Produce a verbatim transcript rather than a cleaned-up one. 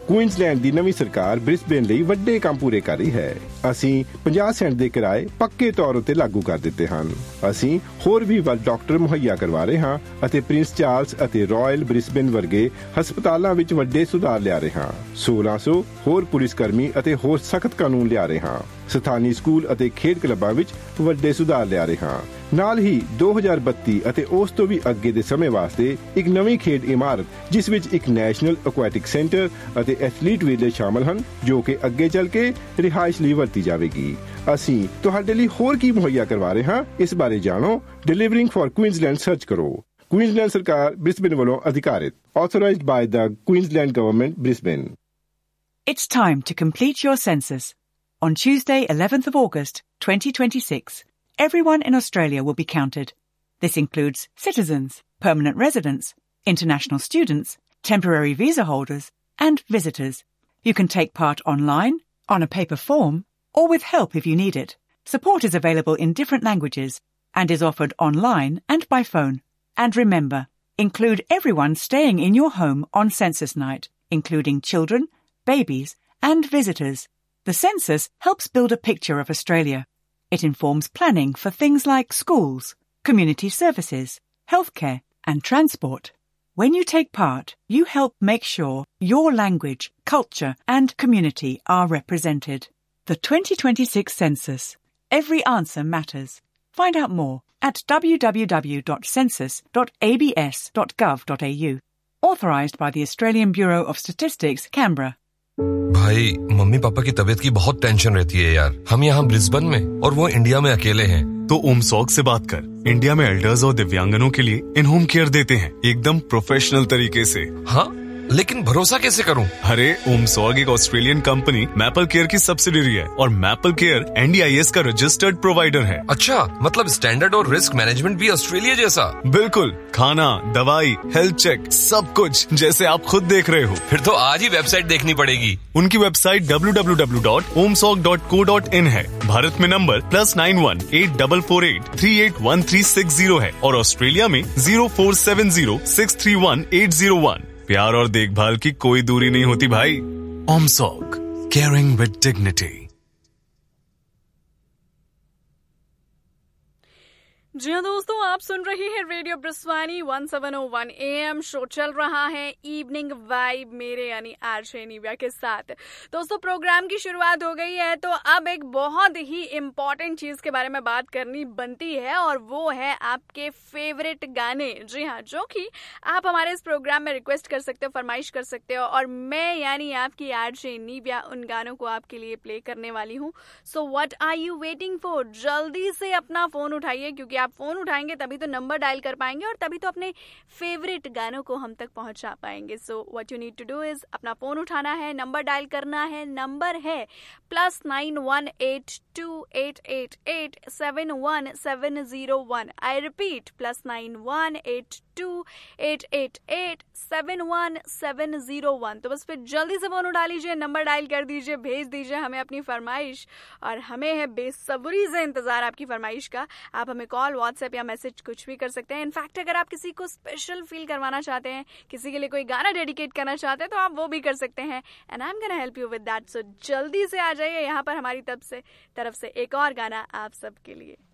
Queensland ਦੀ ਨਵੀਂ ਸਰਕਾਰ Brisbane ਲਈ ਵੱਡੇ ਕੰਮ ਪੂਰੇ ਕਰ ਰਹੀ ਹੈ। ਅਸੀਂ ਪੰਜਾਹ ਸੈਂਟ ਦੇ ਕਿਰਾਏ ਪੱਕੇ ਤੌਰ ਉੱਤੇ ਲਾਗੂ ਕਰ ਦਿੱਤੇ ਹਨ। ਅਸੀਂ ਹੋਰ ਵੀ ਵੱਧ ਡਾਕਟਰ ਮੁਹੱਈਆ ਕਰਵਾ ਰਹੇ ਹਾਂ ਅਤੇ ਪ੍ਰਿੰਸ ਚਾਰਲਸ ਅਤੇ ਰਾਇਲ ਬ੍ਰਿਸਬੇਨ ਵਰਗੇ ਹਸਪਤਾਲਾਂ ਵਿੱਚ ਵੱਡੇ ਸੁਧਾਰ ਲਿਆ ਰਹੇ ਹਾਂ। ਸੋਲਾਂ ਸੌ ਹੋਰ ਪੁਲਿਸ ਕਰਮੀ ਅਤੇ ਹੋਰ ਸਖਤ ਕਾਨੂੰਨ ਲਿਆ ਰਹੇ ਹਾਂ। ਸਥਾਨੀ ਸਕੂਲ ਅਤੇ ਖੇਡ ਕਲੱਬਾਂ ਵਿੱਚ ਵੱਡੇ ਸੁਧਾਰ ਲਿਆ ਰਹੇ ਹਾਂ। ਨਾਲ ਹੀ ਦੋ ਹਜ਼ਾਰ ਬੱਤੀ ਅਤੇ ਉਸ ਤੋਂ ਵੀ ਅੱਗੇ ਦੇ ਸਮੇਂ ਵਾਸਤੇ ਇੱਕ ਨਵੀਂ ਖੇਡ ਇਮਾਰਤ ਜਿਸ ਵਿੱਚ ਇੱਕ ਨੈਸ਼ਨਲ ਐਕੁਐਟਿਕ ਸੈਂਟਰ ਅਤੇ ਐਥਲੀਟ ਵਿਲੇਜ ਸ਼ਾਮਲ ਹਨ ਜੋ ਕਿ ਅੱਗੇ ਚੱਲ ਕੇ ਰਿਹਾਇਸ਼ ਲਈ ਵਰਤੀ ਜਾਵੇਗੀ। ਅਸੀਂ ਤੁਹਾਡੇ ਲਈ ਹੋਰ ਕੀ ਮੁਹੱਈਆ ਕਰਵਾ ਰਹੇ ਹਾਂ ਇਸ ਬਾਰੇ ਜਾਣੋ। ਡਿਲੀਵਰਿੰਗ ਫॉर ਕੁਈਨਜ਼ਲੈਂਡ ਸਰਚ ਕਰੋ। ਕੁਈਨਜ਼ਲੈਂਡ ਸਰਕਾਰ ਬ੍ਰਿਸਬੇਨ ਵੱਲੋਂ ਅਧਿਕਾਰਿਤ authorized by the Queensland Government, Brisbane. It's time to complete your census. On Tuesday, eleventh of August, twenty twenty-six, everyone in Australia will be counted. This includes citizens, permanent residents, international students, temporary visa holders, and visitors. You can take part online, on a paper form, or with help if you need it. Support is available in different languages and is offered online and by phone. And remember, include everyone staying in your home on census night, including children, babies, and visitors. The census helps build a picture of Australia. It informs planning for things like schools, community services, healthcare, and transport. When you take part, you help make sure your language, culture, and community are represented. The twenty twenty-six census. Every answer matters. Find out more at w w w dot census dot a b s dot gov dot a u. Authorised by the Australian Bureau of Statistics, Canberra. भाई mummy papa की तबीयत की बहुत tension रहती है यार। हम यहाँ ब्रिस्बेन में और वो इंडिया में अकेले हैं। तो ओमसॉक से बात कर। इंडिया में एल्डर्स और दिव्यांगनों के लिए इन होम केयर देते हैं एकदम प्रोफेशनल तरीके से। हाँ, लेकिन भरोसा कैसे करूं? अरे ओमसॉग एक ऑस्ट्रेलियन कंपनी मैपल केयर की सब्सिडियरी है और maple care N D I S का रजिस्टर्ड प्रोवाइडर है। अच्छा, मतलब स्टैंडर्ड और रिस्क मैनेजमेंट भी ऑस्ट्रेलिया जैसा? बिल्कुल, खाना, दवाई, हेल्थ चेक, सब कुछ जैसे आप खुद देख रहे हो। फिर तो आज ही वेबसाइट देखनी पड़ेगी। उनकी website W W W dot ओमसॉग dot co dot in है। भारत में number plus nine one eight double four eight three eight one three six zero है और ऑस्ट्रेलिया में zero four seven zero six three one eight zero one. प्यार और देखभाल की कोई दूरी नहीं होती भाई। ओमसॉग, केयरिंग विद डिग्निटी। जी हाँ दोस्तों, आप सुन रहे हैं radio ब्रिस्वानी one seven O one A M. Show चल रहा है इवनिंग वाइब मेरे यानी आरजे निव्या के साथ। दोस्तों प्रोग्राम की शुरुआत हो गई है तो अब एक बहुत ही इम्पॉर्टेंट चीज के बारे में बात करनी बनती है और वो है आपके फेवरेट गाने। जी हाँ, जो कि आप हमारे इस प्रोग्राम में रिक्वेस्ट कर सकते हो, फरमाइश कर सकते हो और मैं यानी आपकी आरजे निव्या उन गानों को आपके लिए प्ले करने वाली हूँ। So what are you waiting for? जल्दी से अपना फोन उठाइए क्योंकि आप फोन उठाएंगे तभी तो नंबर डायल कर पाएंगे और तभी तो अपने फेवरेट गानों को हम तक पहुंचा पाएंगे। So what you need to do is अपना फोन उठाना है, नंबर डायल करना है। नंबर है plus nine one eight to eight eight eight seven one seven zero one. I repeat plus nine one eight to eight eight eight seven one seven zero one. तो बस फिर जल्दी से phone उठा लीजिए, नंबर डायल कर दीजिए, भेज दीजिए हमें अपनी फरमाइश और हमें है बेसब्री से इंतजार आपकी फरमाइश का। आप हमें कॉल, व्हाट्सएप या मैसेज कुछ भी कर सकते हैं। इनफैक्ट अगर आप किसी को स्पेशल फील करवाना चाहते हैं, किसी के लिए कोई गाना डेडिकेट करना चाहते हैं तो आप वो भी कर सकते हैं and I am gonna help you with that. सो जल्दी से आ जाइए यहाँ पर हमारी तरफ से तरफ से एक और गाना आप सबके लिए।